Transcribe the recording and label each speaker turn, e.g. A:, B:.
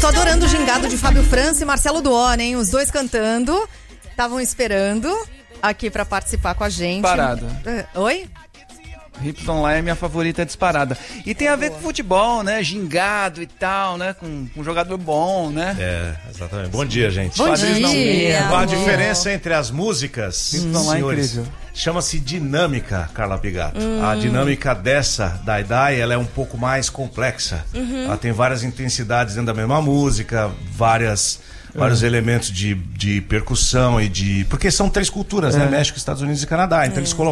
A: tô adorando o gingado de Fábio França e Marcelo Duó, hein? Os dois cantando. Estavam esperando aqui pra participar com a gente.
B: Parado.
A: Oi?
B: Hips Online é minha favorita disparada. E tem a ver com futebol, né? Gingado e tal, né? Com um jogador bom, né?
C: É, exatamente. Bom dia, gente.
A: Bom dia.
C: Qual a diferença entre as músicas,
B: Hips Online é incrível.
C: Chama-se dinâmica, Carla Bigato. A dinâmica dessa, da Idai, ela é um pouco mais complexa. Ela tem várias intensidades dentro da mesma música, vários elementos de percussão e de... Porque são três culturas, né? México, Estados Unidos e Canadá. Então eles